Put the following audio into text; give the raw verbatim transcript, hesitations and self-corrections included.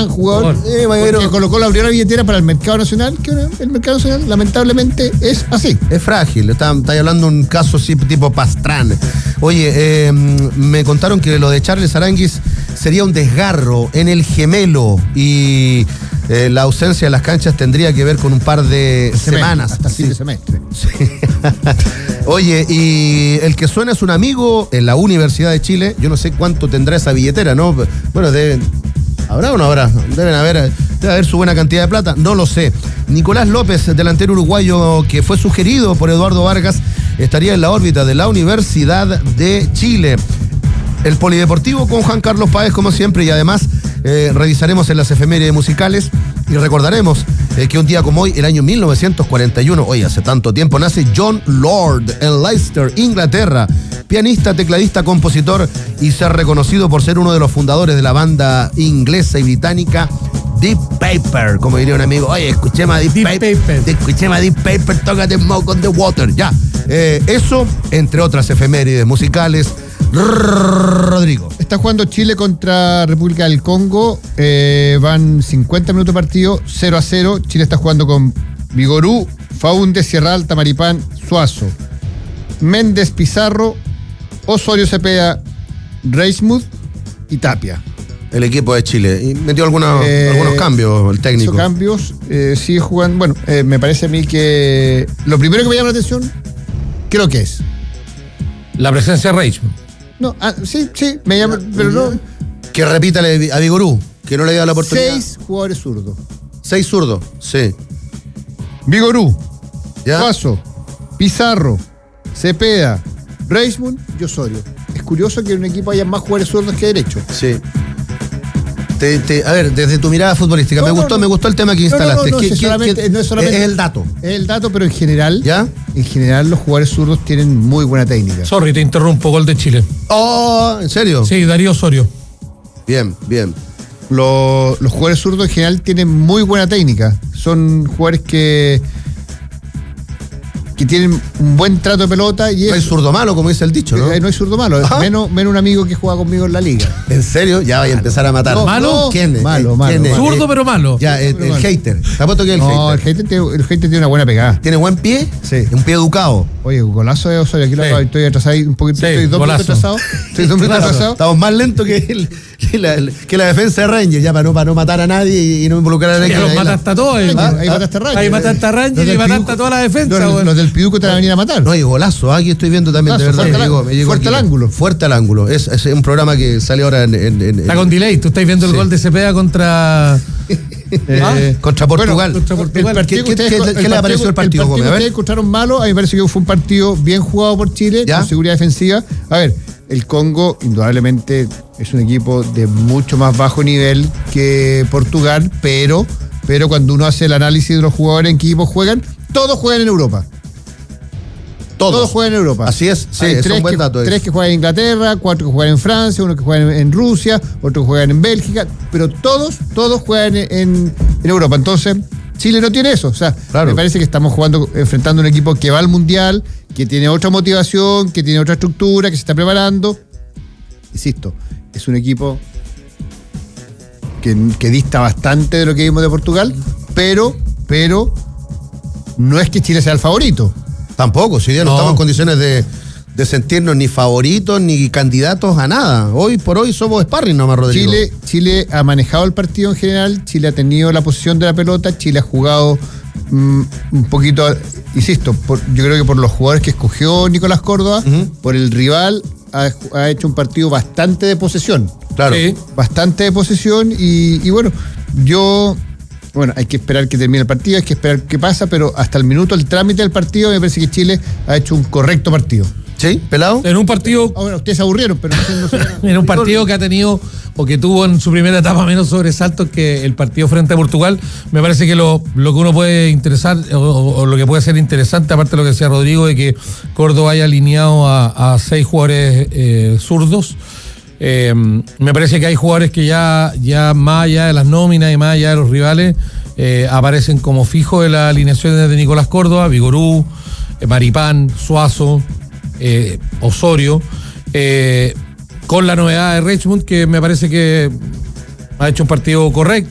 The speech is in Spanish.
gran jugador. Eh, porque colocó la abrió la billetera para el mercado nacional, que el mercado nacional lamentablemente es así. Es frágil, está, está hablando un caso así tipo Pastrán. Oye, eh, me contaron que lo de Charles Aránguiz sería un desgarro en el gemelo y eh, la ausencia de las canchas tendría que ver con un par de semestre, semanas. Hasta fin sí. de semestre. Sí. Oye, y el que suena es un amigo en la Universidad de Chile. Yo no sé cuánto tendrá esa billetera, ¿no? Bueno, deben, ¿habrá o no habrá? Deben haber, debe haber su buena cantidad de plata, no lo sé. Nicolás López, delantero uruguayo que fue sugerido por Eduardo Vargas, estaría en la órbita de la Universidad de Chile. El polideportivo con Juan Carlos Páez, como siempre, y además eh, revisaremos en las efemérides musicales y recordaremos eh, que un día como hoy, el año mil novecientos cuarenta y uno, hoy hace tanto tiempo, nace John Lord en Leicester, Inglaterra, pianista, tecladista, compositor y ser reconocido por ser uno de los fundadores de la banda inglesa y británica Deep Paper, como diría un amigo. Oye, escuchemos a Deep, Deep Paper, Paper. Escuchemos a Deep Paper, tócate Smoke on the Water, ya. Eh, eso, entre otras efemérides musicales. Rodrigo. Está jugando Chile contra República del Congo. Eh, van cincuenta minutos de partido, cero a cero. Chile está jugando con Vigorú, Faúndez, Sierra Alta, Maripán, Suazo, Méndez, Pizarro, Osorio, Cepeda, Reismuth y Tapia. El equipo de Chile. Y metió algunos, eh, algunos cambios el técnico. Hizo cambios, eh, sigue jugando. Bueno, eh, me parece a mí que lo primero que me llama la atención, creo que es la presencia de Reismuth. No, ah, sí, sí, me llama, pero no. Que repita a Vigorú, que no le dio la oportunidad. Seis jugadores zurdos. Seis zurdos, sí. Vigorú, Suazo, Pizarro, Cepeda, Reismuth y Osorio. Es curioso que en un equipo haya más jugadores zurdos que derechos. Sí. Te, te, a ver, desde tu mirada futbolística, no, me gustó, no, no. me gustó el tema que instalaste. No, no, no, ¿Qué, no, qué, qué, no es, solamente, es el dato. Es el dato, pero en general, ¿ya? En general los jugadores zurdos tienen muy buena técnica. Sorry, te interrumpo, gol de Chile. Oh, ¿en serio? Sí, Darío Osorio. Bien, bien. Los, los jugadores zurdos en general tienen muy buena técnica. Son jugadores que que tienen un buen trato de pelota y no hay zurdo malo, como dice el dicho, ¿no? No hay zurdo malo, menos, menos un amigo que juega conmigo en la liga. ¿En serio? Ya voy a empezar a matar. No, ¿malo? ¿Quién es? Malo, malo. ¿Quién es? Zurdo pero malo. Ya, el, el hater. Te apuesto que el no, hater. el hater, tiene, el hater tiene una buena pegada. ¿Tiene buen pie? Sí. Un pie educado. Oye, golazo de Osorio, aquí sí. lo estoy atrasado un poquito, sí, estoy dos minutos atrasado. Estoy dos minutos atrasado. Estamos más lentos que, el, que, la, que la defensa de Rangers, ya para no, para no matar a nadie y no involucrar a nadie. Ya los mataste a todos. Ahí mataste a Rangers. Ahí mataste a Rangers y mataste a toda la defensa. Los, los del Piduco te van a venir a matar. No, y golazo, aquí estoy viendo también, de verdad. Fuerte, me llegó, me llegó fuerte aquí, al ángulo. Fuerte al ángulo. Es, es un programa que sale ahora en. en, en Está con delay. Tú estás viendo el sí. gol de Cepeda contra. eh, ¿Ah? Contra Portugal. Bueno, contra Portugal. El ¿Qué, qué, qué, ¿qué, ¿qué le apareció el partido? El partido que ustedes escucharon malo, a mí me parece que fue un partido bien jugado por Chile, ¿ya? Con seguridad defensiva. A ver, el Congo indudablemente es un equipo de mucho más bajo nivel que Portugal, pero, pero cuando uno hace el análisis de los jugadores en qué equipos juegan, todos juegan en Europa. Todos. Todos juegan en Europa. Así es, sí, Hay es tres un buen que, dato. Tres eso. que juegan en Inglaterra, cuatro que juegan en Francia, uno que juegan en, en Rusia, otro que juegan en Bélgica, pero todos, todos juegan en, en, en Europa. Entonces, Chile no tiene eso. O sea, claro. Me parece que estamos jugando, enfrentando un equipo que va al Mundial, que tiene otra motivación, que tiene otra estructura, que se está preparando. Insisto, es un equipo que, que dista bastante de lo que vimos de Portugal, pero, pero no es que Chile sea el favorito. Tampoco, si ya no, no estamos en condiciones de, de sentirnos ni favoritos ni candidatos a nada. Hoy por hoy somos sparring nomás, Rodrigo. Chile, Chile ha manejado el partido en general, Chile ha tenido la posición de la pelota, Chile ha jugado mmm, un poquito, insisto, por, yo creo que por los jugadores que escogió Nicolás Córdoba, uh-huh. por el rival, ha, ha hecho un partido bastante de posesión. Claro. Sí. Bastante de posesión y, y bueno, yo... Bueno, hay que esperar que termine el partido, hay que esperar qué pasa, pero hasta el minuto, el trámite del partido, me parece que Chile ha hecho un correcto partido. ¿Sí? ¿Pelado? En un partido... Ah, bueno, ustedes se aburrieron, pero no sé... No sé en un partido que ha tenido, o que tuvo en su primera etapa menos sobresaltos que el partido frente a Portugal, me parece que lo, lo que uno puede interesar, o, o lo que puede ser interesante, aparte de lo que decía Rodrigo, de que Córdoba haya alineado a, a seis jugadores eh, zurdos. Eh, me parece que hay jugadores que ya, ya más allá de las nóminas y más allá de los rivales, eh, aparecen como fijos de las alineaciones de Nicolás Córdoba, Vigorú, eh, Maripán, Suazo, eh, Osorio, eh, con la novedad de Reismuth, que me parece que ha hecho un partido correcto.